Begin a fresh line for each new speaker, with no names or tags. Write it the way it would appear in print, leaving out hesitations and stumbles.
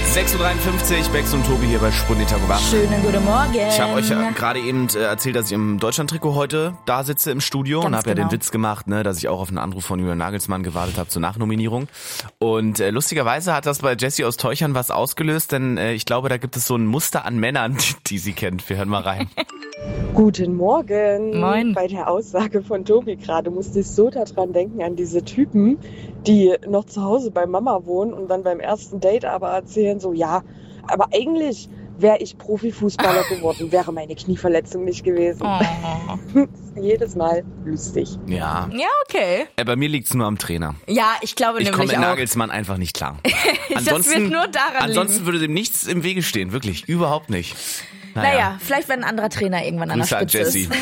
6.53 Uhr, Bex und Tobi hier bei Spundita Wach.
Schönen guten Morgen.
Ich habe euch ja gerade eben erzählt, dass ich im Deutschland-Trikot heute da sitze im Studio.
Ganz
und habe ja
genau.
den Witz gemacht, ne, dass ich auch auf einen Anruf von Julian Nagelsmann gewartet habe zur Nachnominierung. Und lustigerweise hat das bei Jessie aus Teuchern was ausgelöst, denn ich glaube, da gibt es so ein Muster an Männern, die sie kennt. Wir hören mal rein.
Guten Morgen.
Moin.
Bei der Aussage von Tobi gerade musste ich so daran denken, an diese Typen, die noch zu Hause bei Mama wohnen und dann beim ersten Date aber erzählen so, ja, aber eigentlich wäre ich Profifußballer geworden, wäre meine Knieverletzung nicht gewesen.
Oh.
Jedes Mal lustig.
Ja.
Ja, okay.
Bei mir liegt's nur am Trainer.
Ja, ich glaube
Ich komme
nämlich
mit
auch.
Nagelsmann einfach nicht klar.
Das wird nur daran
Ansonsten
liegen.
würde dem nichts im Wege stehen, wirklich, überhaupt nicht.
Naja, vielleicht wenn ein anderer Trainer irgendwann an der
Grüße an
Spitze ist.
Jessie.